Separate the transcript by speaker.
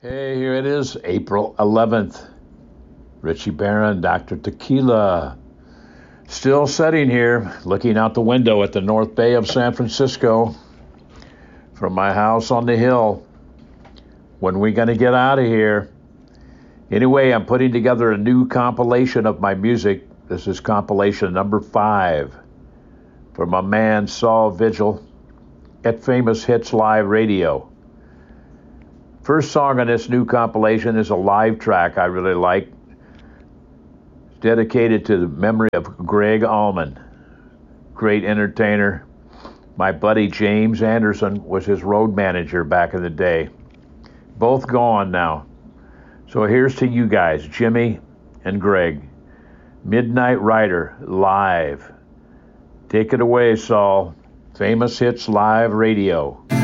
Speaker 1: Hey, here it is, April 11th. Richie Barron, Dr. Tequila. Still sitting here, looking out the window at the North Bay of San Francisco from my house on the hill. When we going to get out of here? Anyway, I'm putting together a new compilation of my music. This is compilation number 5 for my man Saul Vigil at Famous Hits Live Radio. First song on this new compilation is a live track I really like. It's dedicated to the memory of Greg Allman, great entertainer. My buddy James Anderson was his road manager back in the day. Both gone now. So here's to you guys, Jimmy and Greg. Midnight Rider, live. Take it away, Saul. Famous Hits Live Radio.